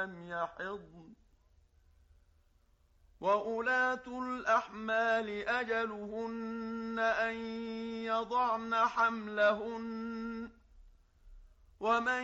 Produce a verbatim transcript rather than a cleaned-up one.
لم يحضن وأولاة الأحمال أجلهن أن يضعن حملهن ومن